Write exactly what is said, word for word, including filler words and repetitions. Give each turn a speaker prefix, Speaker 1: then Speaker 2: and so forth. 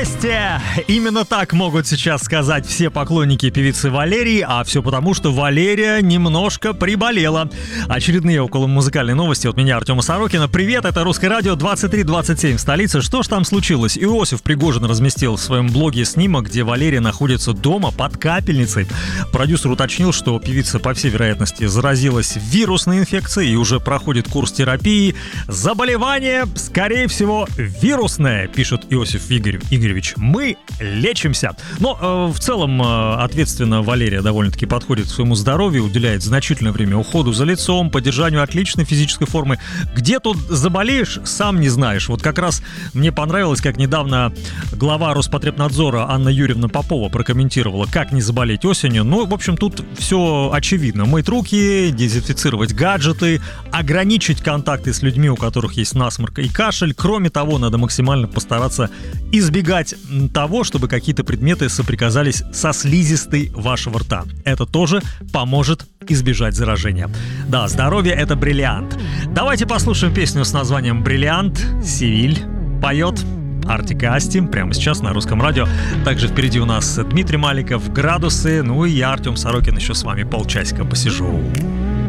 Speaker 1: Здрасте! Именно так могут сейчас сказать все поклонники певицы Валерии, а все потому, что Валерия немножко приболела. Очередные околомузыкальные новости от меня, Артема Сорокина. Привет, это Русское радио двадцать три двадцать семь в столице. Что ж там случилось? Иосиф Пригожин разместил в своем блоге снимок, где Валерия находится дома под капельницей. Продюсер уточнил, что певица, по всей вероятности, заразилась вирусной инфекцией и уже проходит курс терапии. Заболевание, скорее всего, вирусное, пишет Иосиф Игорь, Игоревич. Мы лечимся. Но э, в целом э, ответственно Валерия довольно-таки подходит к своему здоровью, уделяет значительное время уходу за лицом, поддержанию отличной физической формы. Где тут заболеешь, сам не знаешь. Вот как раз мне понравилось, как недавно глава Роспотребнадзора Анна Юрьевна Попова прокомментировала, как не заболеть осенью. Ну, в общем, тут все очевидно. Мыть руки, дезинфицировать гаджеты, ограничить контакты с людьми, у которых есть насморк и кашель. Кроме того, надо максимально постараться избегать того, чтобы какие-то предметы соприкасались со слизистой вашего рта. Это тоже поможет избежать заражения. Да, здоровье — это бриллиант. Давайте послушаем песню с названием «Бриллиант». Севиль поет Артик и Асти прямо сейчас на Русском радио. Также впереди у нас Дмитрий Маликов, «Градусы». Ну и я, Артем Сорокин, еще с вами полчасика посижу.